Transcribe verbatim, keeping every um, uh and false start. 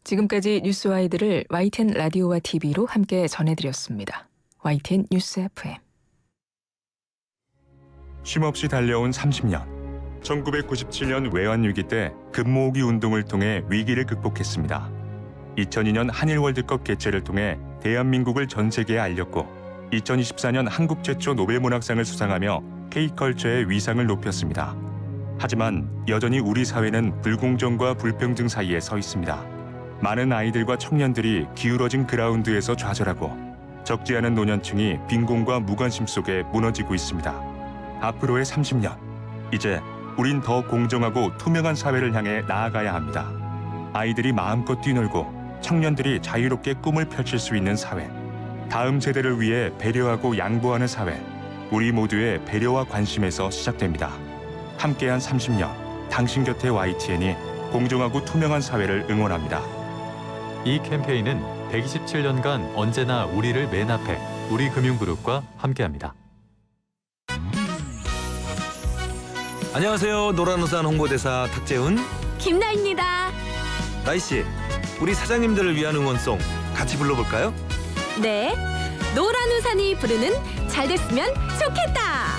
지금까지 뉴스와이드를 와이티엔 라디오와 티비로 함께 전해드렸습니다. 와이티엔 뉴스 에프엠. 쉼없이 달려온 삼십 년. 천구백구십칠 년 외환위기 때 금모으기 운동을 통해 위기를 극복했습니다. 이천이 년 한일 월드컵 개최를 통해 대한민국을 전 세계에 알렸고 이천이십사 년 한국 최초 노벨문학상을 수상하며 K컬처의 위상을 높였습니다. 하지만 여전히 우리 사회는 불공정과 불평등 사이에 서 있습니다. 많은 아이들과 청년들이 기울어진 그라운드에서 좌절하고 적지 않은 노년층이 빈곤과 무관심 속에 무너지고 있습니다. 앞으로의 삼십 년, 이제 우린 더 공정하고 투명한 사회를 향해 나아가야 합니다. 아이들이 마음껏 뛰놀고 청년들이 자유롭게 꿈을 펼칠 수 있는 사회, 다음 세대를 위해 배려하고 양보하는 사회, 우리 모두의 배려와 관심에서 시작됩니다. 함께한 삼십 년, 당신 곁의 와이티엔이 공정하고 투명한 사회를 응원합니다. 이 캠페인은 백이십칠 년간 언제나 우리를 맨 앞에 우리금융그룹과 함께합니다. 안녕하세요. 노란우산 홍보대사 탁재훈, 김나입니다. 나이씨, 우리 사장님들을 위한 응원송 같이 불러볼까요? 네, 노란 우산이 부르는 잘 됐으면 좋겠다.